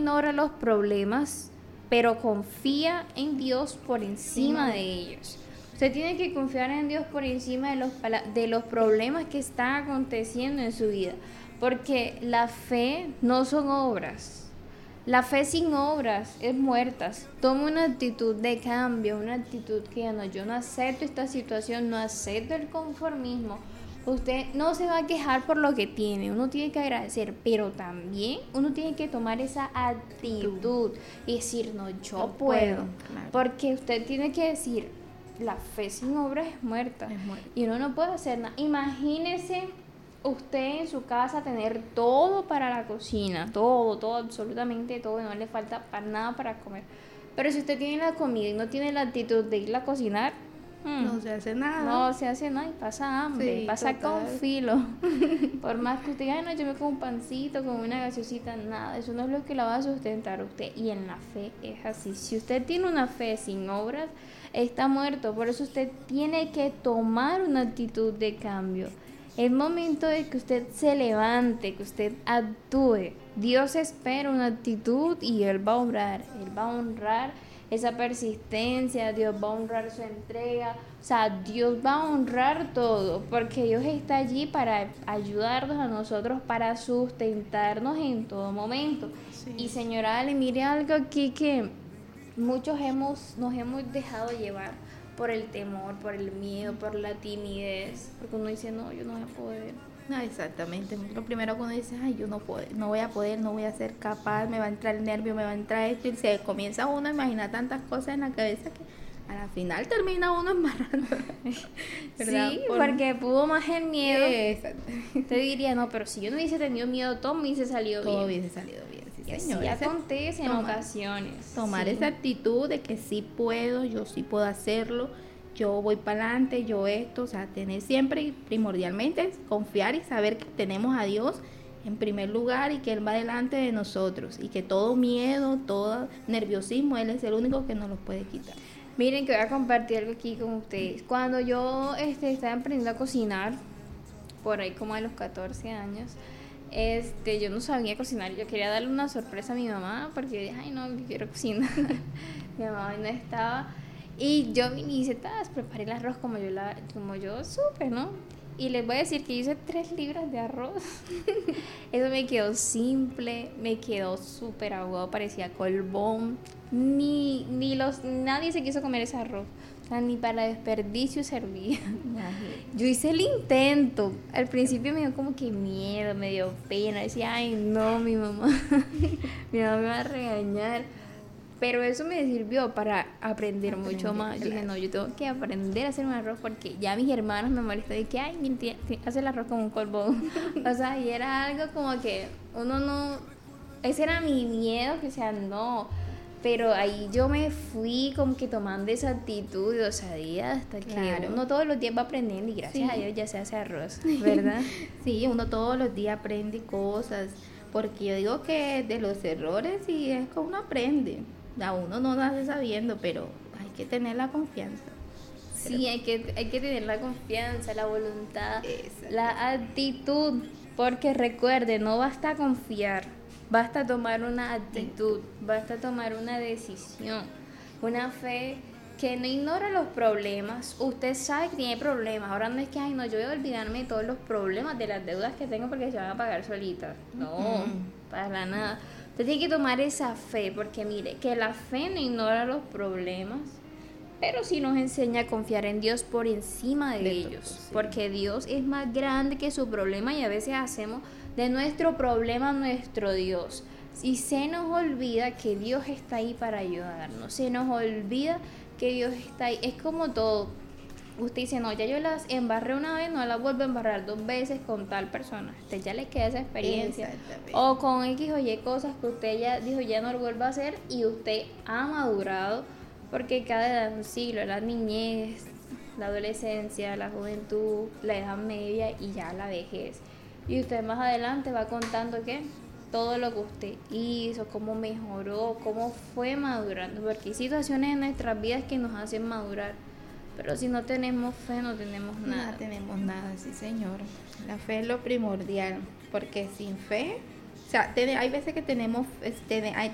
ignora los problemas, pero confía en Dios por encima de ellos. Usted tiene que confiar en Dios por encima de los problemas que están aconteciendo en su vida, porque la fe no son obras. La fe sin obras es muerta. Toma una actitud de cambio, una actitud que no, yo no acepto esta situación, no acepto el conformismo. Usted no se va a quejar por lo que tiene, uno tiene que agradecer, pero también uno tiene que tomar esa actitud y decir, no, yo puedo. Claro. Porque usted tiene que decir, la fe sin obras es muerta. Y uno no puede hacer nada. Imagínese usted en su casa tener todo para la cocina, todo, absolutamente todo, y no le falta para nada para comer. Pero si usted tiene la comida y no tiene la actitud de ir a cocinar, no se hace nada. No se hace nada y pasa hambre, Sí, pasa total. con filo. Por más que usted diga, no, yo me como un pancito con una gaseosita, nada, eso no es lo que la va a sustentar a usted. Y en la fe es así. Si usted tiene una fe sin obras, está muerto. Por eso usted tiene que tomar una actitud de cambio. Es momento de que usted se levante, que usted actúe. Dios espera una actitud y Él va a obrar, Él va a honrar esa persistencia, Dios va a honrar su entrega, o sea, Dios va a honrar todo, porque Dios está allí para ayudarnos a nosotros, para sustentarnos en todo momento. Sí. Y señora Ale, mire algo aquí que muchos nos hemos dejado llevar por el temor, por el miedo, por la timidez, porque uno dice, no, yo no voy a poder. No, exactamente. Lo primero que uno dice, ay, yo no puedo, no voy a poder, no voy a ser capaz, me va a entrar el nervio, me va a entrar esto, y se comienza uno a imaginar tantas cosas en la cabeza que a la final termina uno embarrando. ¿Verdad? Sí, porque pudo más el miedo. Exacto. Te diría, no, pero si yo no hubiese tenido miedo, todo me hubiese salido bien. Todo hubiese salido bien, sí, Y señor. así acontece en ocasiones. Tomar sí. esa actitud de que sí puedo, yo sí puedo hacerlo, yo voy para adelante, yo esto, o sea, tener siempre primordialmente confiar y saber que tenemos a Dios en primer lugar y que Él va delante de nosotros y que todo miedo, todo nerviosismo, Él es el único que nos los puede quitar. Miren que voy a compartir algo aquí con ustedes. Cuando yo estaba aprendiendo a cocinar, por ahí como a los 14 años, yo no sabía cocinar. Yo quería darle una sorpresa a mi mamá porque yo dije, ay no, yo quiero cocinar. Mi mamá no estaba. Y yo vine y hice, preparé el arroz como yo supe, ¿no? Y les voy a decir que hice 3 libras de arroz. Eso me quedó simple, me quedó súper aguado, parecía colbón. Nadie se quiso comer ese arroz. O sea, ni para desperdicio servía. Yo hice el intento. Al principio me dio como que miedo, me dio pena. Decía, ay no, mi mamá me va a regañar. Pero eso me sirvió para aprender mucho más. Yo dije, no, yo tengo que aprender a hacer un arroz porque ya mis hermanos me molestan de que, ay, mira, hace el arroz como un colbón. O sea, y era algo como que uno no... Ese era mi miedo, que sea, no. Pero ahí yo me fui como que tomando esa actitud de osadía hasta que uno todos los días va aprendiendo y gracias a Dios ya se hace arroz, ¿verdad? Sí, uno todos los días aprende cosas, porque yo digo que de los errores y es que uno aprende. A uno no nace sabiendo, pero hay que tener la confianza. Sí, hay que tener la confianza, la voluntad, la actitud, porque recuerde, no basta confiar, basta tomar una actitud, basta tomar una decisión, una fe que no ignora los problemas. Usted sabe que tiene problemas, ahora no es que, ay no, yo voy a olvidarme de todos los problemas, de las deudas que tengo porque se van a pagar solitas, no, para nada. Usted tiene que tomar esa fe, porque mire, que la fe no ignora los problemas, pero sí nos enseña a confiar en Dios por encima de ellos, sí. Porque Dios es más grande que su problema y a veces hacemos de nuestro problema nuestro Dios. Y se nos olvida que Dios está ahí para ayudarnos, se nos olvida que Dios está ahí. Es como todo. Usted dice, no, ya yo las embarré una vez, no las vuelvo a embarrar 2 veces con tal persona. Usted ya le queda esa experiencia. O con X o Y cosas que usted ya dijo, ya no lo vuelva a hacer y usted ha madurado, porque cada edad es un siglo, la niñez, la adolescencia, la juventud, la edad media y ya la vejez. Y usted más adelante va contando que todo lo que usted hizo, cómo mejoró, cómo fue madurando, porque hay situaciones en nuestras vidas que nos hacen madurar. Pero si no tenemos fe, no tenemos nada. No tenemos nada, sí, señor. La fe es lo primordial, porque sin fe, o sea, hay veces que